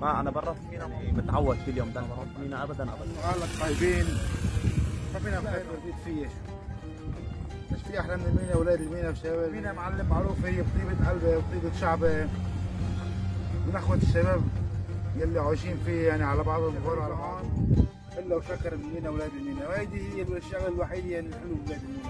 ما انا برا فينا متعود كل يوم دائما بروح مينا ابدا ابدا. اهلك طيبين، ما فينا بخير والبيت فيه. مش في احلى من المينا واولاد المينا وشباب المينا معلم معروف هي بطيبه قلبه وطيبه شعبه من اخوه الشباب يلي عايشين فيه يعني على بعضهم وغير على بعض الا وشكر المينا واولاد المينا، وهيدي هي الشغله الوحيده اللي الحلو باولاد المينا.